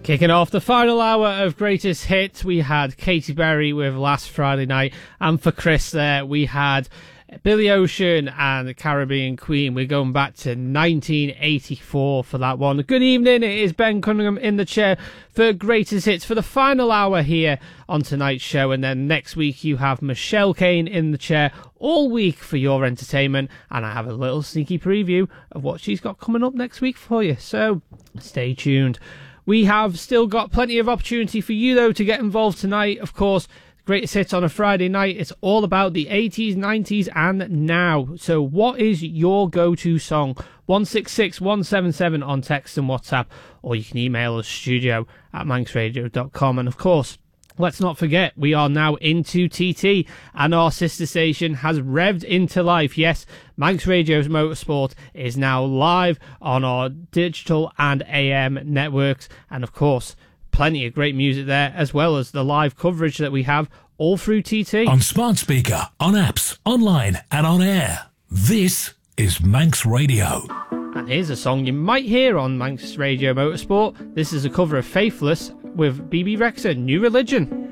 Kicking off the final hour of Greatest Hits, we had Katy Perry with Last Friday Night, and for Chris there, we had Billy Ocean and the Caribbean Queen. We're going back to 1984 for that one. Good evening, it is Ben Cunningham in the chair for Greatest Hits for the final hour here on tonight's show, and then next week you have Michelle Kane in the chair all week for your entertainment, and I have a little sneaky preview of what she's got coming up next week for you, so stay tuned. We have still got plenty of opportunity for you, though, to get involved tonight. Of course, Greatest Hits on a Friday night. It's all about the 80s, 90s, and now. So what is your go-to song? 166177 on text and WhatsApp, or you can email us studio@manxradio.com. And, of course, let's not forget, we are now into TT, and our sister station has revved into life. Yes, Manx Radio's Motorsport is now live on our digital and AM networks, and of course, plenty of great music there, as well as the live coverage that we have all through TT. On smart speaker, on apps, online, and on air. This is Manx Radio. And here's a song you might hear on Manx Radio Motorsport. This is a cover of Faithless with BB Rexha, New Religion.